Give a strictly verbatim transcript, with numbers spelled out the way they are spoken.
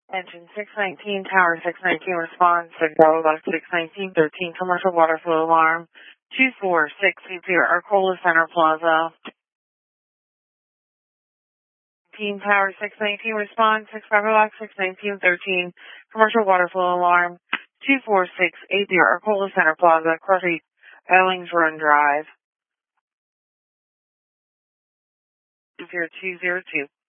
Engine six nineteen, Tower six nineteen, response, Bravo Box six nineteen thirteen, commercial water flow alarm, two four six eight zero, Arcola Center Plaza. Team Tower six nineteen, response, six Bravo Box six nineteen thirteen, commercial water flow alarm, two four six eight zero, Arcola Center Plaza, Cross eight, Ellings Run Drive, zero two zero two.